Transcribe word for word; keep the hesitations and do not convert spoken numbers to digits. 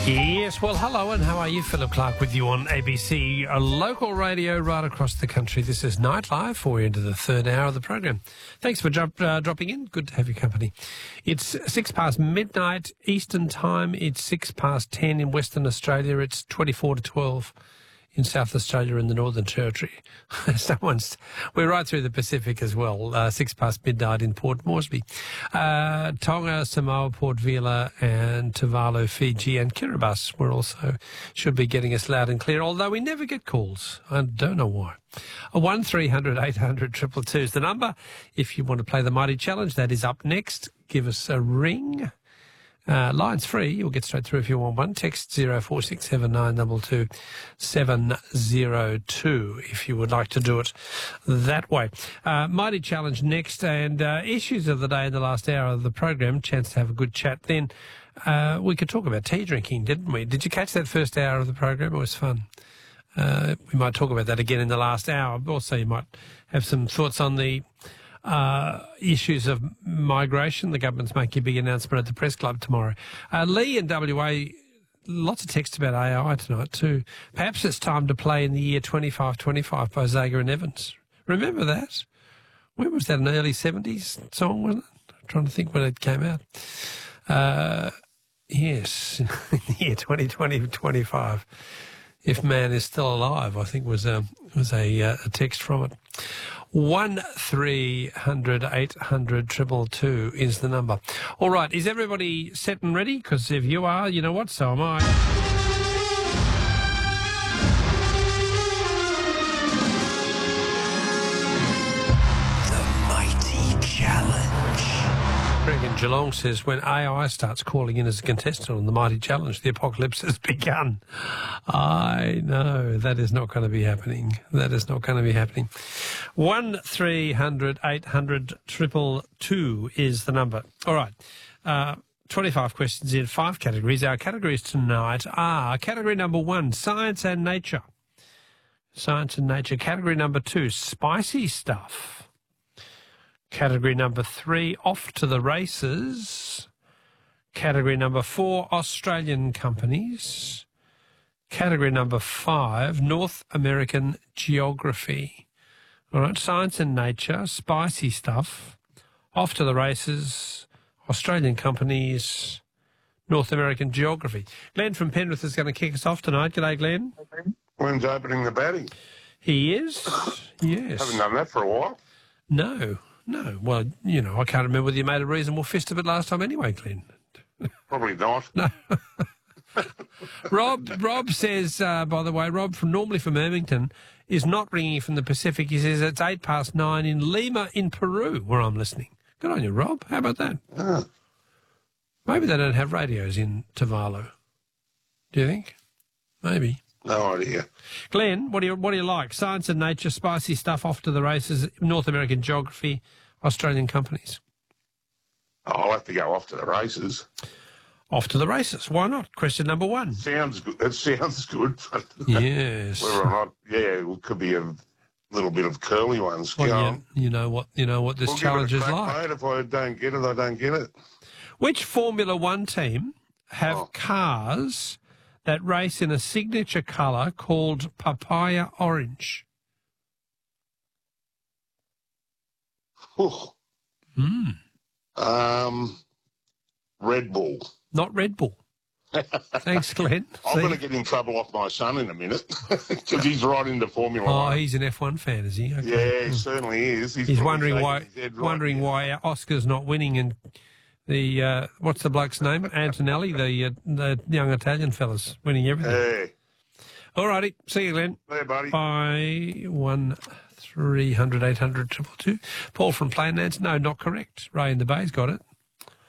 Yes, well, hello, and how are you? Philip Clark with you on A B C, a local radio right across the country. This is Nightlife for you into the third hour of the program. Thanks for drop, uh, dropping in. Good to have your company. It's six past midnight Eastern Time. It's six past ten in Western Australia. It's twenty-four to twelve in South Australia and the Northern Territory. Someone's, we're right through the Pacific as well, uh, six past midnight in Port Moresby. Uh, Tonga, Samoa, Port Vila and Tuvalu, Fiji and Kiribati were also, should be getting us loud and clear, although we never get calls. I don't know why. one three hundred eight hundred two two two is the number. If you want to play the Mighty Challenge, that is up next. Give us a ring. Uh, line's free. You'll get straight through if you want one. Text zero four six seven nine two two seven zero two if you would like to do it that way. Uh, Mighty Challenge next, and uh, issues of the day in the last hour of the program. Chance to have a good chat. Then uh, we could talk about tea drinking, didn't we? Did you catch that first hour of the program? It was fun. Uh, we might talk about that again in the last hour. Also, you might have some thoughts on the Uh, issues of migration. The government's making a big announcement at the Press Club tomorrow. Uh, Lee in W A, lots of text about A I tonight too. Perhaps it's time to play in the year twenty-five twenty-five by Zager and Evans. Remember that? When was that, an early seventies song, wasn't it? I'm trying to think when it came out. Uh, yes, in the year twenty twenty twenty-five. If man is still alive, I think was a, was a, uh, a text from it. One three hundred eight hundred two two two is the number. All right, is everybody set and ready? Because if you are, you know what, so am I. The Mighty Challenge. Greg in Geelong says, when A I starts calling in as a contestant on the Mighty Challenge, the apocalypse has begun. I know, that is not going to be happening. That is not going to be happening. one three hundred eight hundred two two two is the number. All right, uh, twenty-five questions in five categories. Our categories tonight are category number one, science and nature. Science and nature. Category number two, spicy stuff. Category number three, off to the races. Category number four, Australian companies. Category number five, North American geography. All right, science and nature, spicy stuff, off to the races, Australian companies, North American geography. Glenn from Penrith is going to kick us off tonight. G'day, Glenn. When's opening the batting? He is, yes. Haven't done that for a while. No. No, well, you know, I can't remember whether you made a reasonable fist of it last time anyway, Glenn. Probably not. No. Rob Rob says, uh, by the way, Rob, from normally from Ermington, is not ringing from the Pacific. He says it's eight past nine in Lima in Peru, where I'm listening. Good on you, Rob. How about that? Ah. Maybe they don't have radios in Tuvalu. Do you think? Maybe. No idea. Glenn, what do you what do you like? Science and nature, spicy stuff, off to the races, North American geography, Australian companies. I'll have to go off to the races. Off to the races. Why not? Question number one. Sounds good. It sounds good. Yes. Whether or not, yeah, it could be a little bit of curly ones. Well, Go you, on. you know what you know what this We'll challenge give it a is crack, like. Mate. If I don't get it, I don't get it. Which Formula One team have Oh. cars that race in a signature colour called papaya orange? Whew. Mm. Um, Red Bull. Not Red Bull. Thanks, Glenn. I'm See? going to get in trouble off my son in a minute because he's right into Formula Oh, One. he's an F one fan, is he? Okay. Yeah, he Mm. certainly is. He's, He's probably wondering shaking why his head right wondering now. why Oscar's not winning, and the uh, what's the bloke's name? Antonelli, the uh, the young Italian fella's winning everything. Hey, All righty, see you, Glenn. there, buddy. By one three hundred eight hundred triple two. Paul from Plainlands, no, not correct. Ray in the Bay's got it.